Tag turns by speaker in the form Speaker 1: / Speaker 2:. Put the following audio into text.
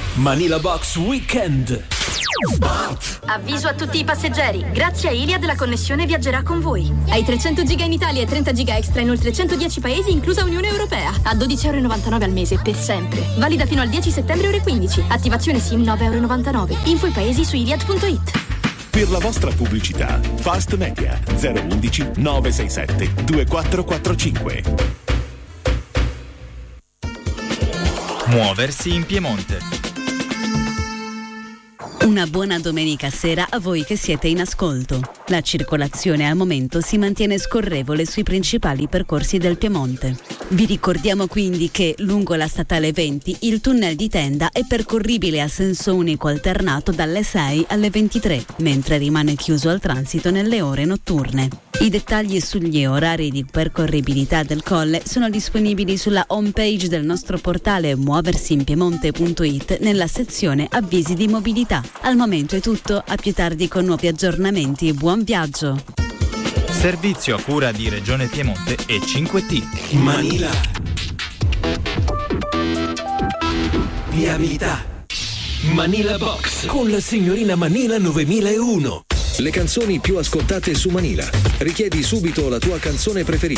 Speaker 1: Manila Box Weekend.
Speaker 2: Avviso a tutti i passeggeri. Grazie a Iliad la connessione viaggerà con voi. Hai 300 giga in Italia e 30 giga extra in oltre 110 paesi, inclusa Unione Europea. A €12,99 al mese per sempre. Valida fino al 10 settembre ore 15. Attivazione SIM €9,99. Info i paesi su iliad.it.
Speaker 3: Per la vostra pubblicità, Fast Media 011 967 2445.
Speaker 4: Muoversi in Piemonte.
Speaker 5: Una buona domenica sera a voi che siete in ascolto. La circolazione al momento si mantiene scorrevole sui principali percorsi del Piemonte. Vi ricordiamo quindi che lungo la statale 20 il tunnel di Tenda è percorribile a senso unico alternato dalle 6 alle 23, mentre rimane chiuso al transito nelle ore notturne. I dettagli sugli orari di percorribilità del colle sono disponibili sulla homepage del nostro portale muoversinpiemonte.it nella sezione avvisi di mobilità. Al momento è tutto, a più tardi con nuovi aggiornamenti. Buon viaggio!
Speaker 4: Servizio a cura di Regione Piemonte e 5T.
Speaker 1: Manila. Viabilità. Manila Box con la signorina Manila 9001.
Speaker 6: Le canzoni più ascoltate su Manila. Richiedi subito la tua canzone preferita.